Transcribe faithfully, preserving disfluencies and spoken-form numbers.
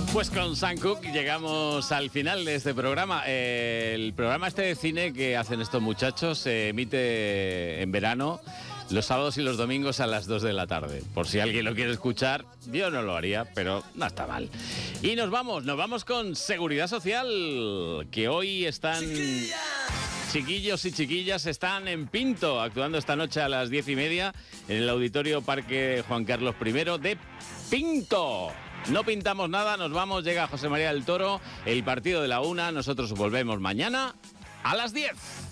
Pues con Sam Cooke llegamos al final de este programa. Eh, el programa este de cine que hacen estos muchachos se emite en verano los sábados y los domingos a las dos de la tarde. Por si alguien lo quiere escuchar, yo no lo haría, pero no está mal. Y nos vamos, nos vamos con Seguridad Social, que hoy están... Chiquillos y chiquillas están en Pinto, actuando esta noche a las diez y media en el Auditorio Parque Juan Carlos primero de Pinto. No pintamos nada, nos vamos, llega José María del Toro, el partido de la una, nosotros volvemos mañana a las diez.